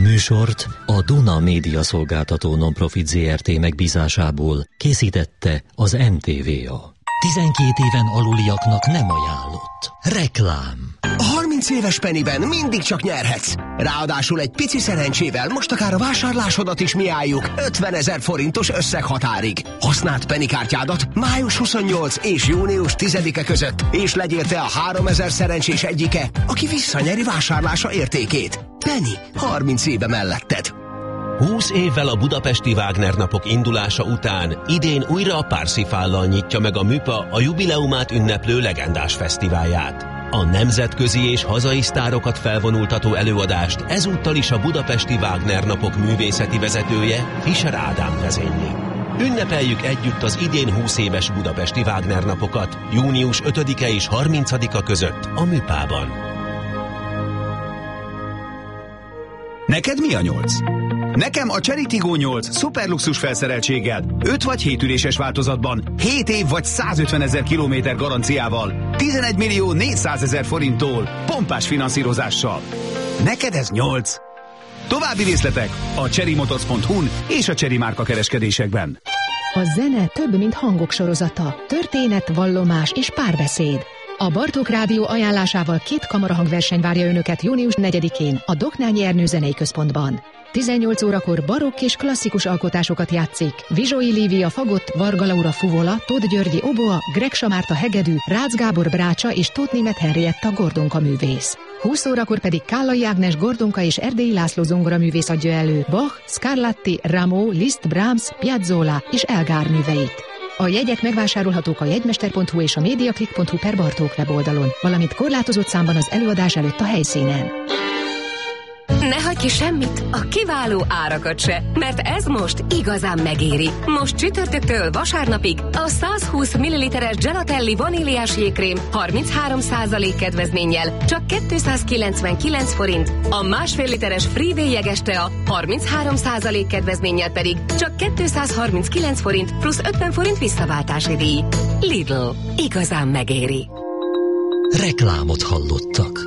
műsort a Duna Média Szolgáltató Nonprofit Zrt. Megbízásából készítette az NTVA. 12 éven aluliaknak nem ajánlott. Reklám. A 30 éves Pennyben mindig csak nyerhetsz. Ráadásul egy pici szerencsével most akár a vásárlásodat is mi álljuk 50 000 forintos összeghatárig. Használd Penny kártyádat május 28 és június 10-e között, és legyél te a 3000 szerencsés egyike, aki visszanyeri vásárlása értékét. Penny, 30 éve melletted. 20 évvel a budapesti Wagner napok indulása után idén újra a Parsifállal nyitja meg a MÜPA a jubileumát ünneplő legendás fesztiválját. A nemzetközi és hazai sztárokat felvonultató előadást ezúttal is a budapesti Wagner napok művészeti vezetője, Fischer Ádám vezényli. Ünnepeljük együtt az idén 20 éves budapesti Wagner napokat június 5-e és 30-a között a MÜPA-ban. Neked mi a 8? Nekem a Chery Tiggo 8 szuperluxus felszereltséggel, 5 vagy 7 üléses változatban, 7 év vagy 150 000 kilométer garanciával, 11 millió 400 000 forinttól, pompás finanszírozással. Neked ez 8. További részletek a cherrymotors.hu-n és a Chery márka kereskedésekben. A zene több, mint hangok sorozata, történet, vallomás és párbeszéd. A Bartók Rádió ajánlásával 2 kamarahangverseny várja önöket június 4-én a Doknányi Ernő Zenei Központban. 18 órakor barokk és klasszikus alkotásokat játszik Vizsói Lívia fagott, Varga Laura fuvola, Tóth Györgyi oboa, Greg Samárta hegedű, Rácz Gábor brácsa és Tóth Németh Henrietta gordonka művész. 20 órakor pedig Kállai Ágnes gordonka és Erdélyi László zongoraművész adja elő Bach, Scarlatti, Rameau, Liszt, Brahms, Piazzolla és Elgar műveit. A jegyek megvásárolhatók a jegymester.hu és a mediaclick.hu Bartók weboldalon, valamint korlátozott számban az előadás előtt a helyszínen. Ne hagyj ki semmit, a kiváló árakat se, mert ez most igazán megéri. Most csütörtöktől vasárnapig a 120 ml-es Gelatelli vaníliás jégkrém 33% kedvezménnyel csak 299 forint, a másfél literes Freeway jeges tea 33% kedvezménnyel pedig csak 239 forint plusz 50 forint visszaváltási díj. Lidl, igazán megéri. Reklámot hallottak.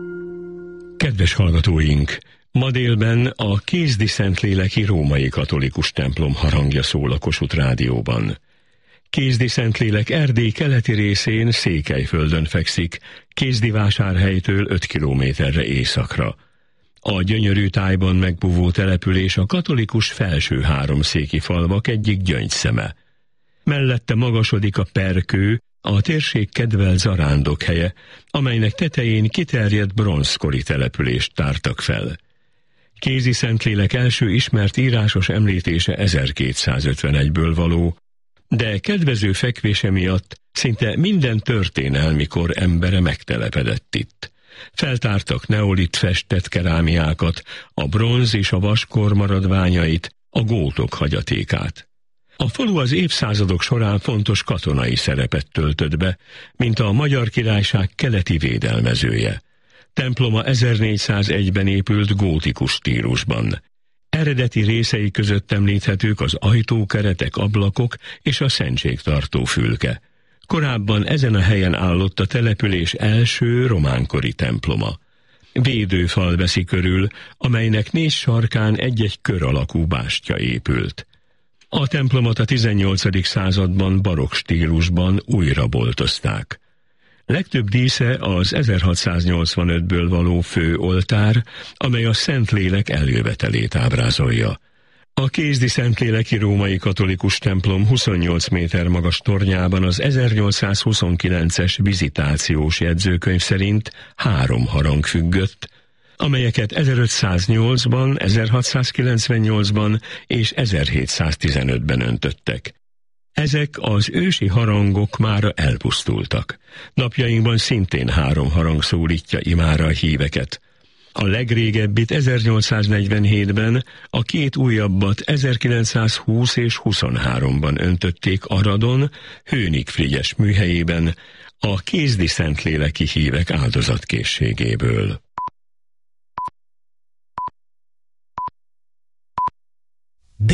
Kedves hallgatóink! Ma délben a Kézdi Szentléleki római katolikus templom harangja szól a Kossuth Rádióban. Kézdi Szentlélek Erdély keleti részén Székelyföldön fekszik, Kézdivásárhelytől 5 kilométerre északra. A gyönyörű tájban megbúvó település a katolikus felső háromszéki falvak egyik gyöngyszeme. Mellette magasodik a Perkő, a térség kedvelt zarándokhelye, amelynek tetején kiterjedt bronzkori települést tártak fel. Kézi Szentlélek első ismert írásos említése 1251-ből való, de kedvező fekvése miatt szinte minden történelmi kor embere megtelepedett itt. Feltártak neolit festett kerámiákat, a bronz és a vaskor maradványait, a gótok hagyatékát. A falu az évszázadok során fontos katonai szerepet töltött be, mint a Magyar Királyság keleti védelmezője. Temploma 1401-ben épült gótikus stílusban. Eredeti részei között említhetők az ajtókeretek, ablakok és a szentségtartó fülke. Korábban ezen a helyen állott a település első románkori temploma. Védőfal veszi körül, amelynek 4 sarkán egy-egy kör alakú bástya épült. A templomot a 18. században barokk stílusban újra boltozták. Legtöbb dísze az 1685-ből való főoltár, amely a Szentlélek eljövetelét ábrázolja. A Kézdi Szentléleki római katolikus templom 28 méter magas tornyában az 1829-es vizitációs jegyzőkönyv szerint 3 harang függött, amelyeket 1508-ban, 1698-ban és 1715-ben öntöttek. Ezek az ősi harangok mára elpusztultak. Napjainkban szintén 3 harang szólítja imára a híveket. A legrégebbit 1847-ben, a 2 újabbat 1920 és 23-ban öntötték Aradon, Hőnik Frigyes műhelyében, a Kézdi Szentléleki hívek áldozatkészségéből.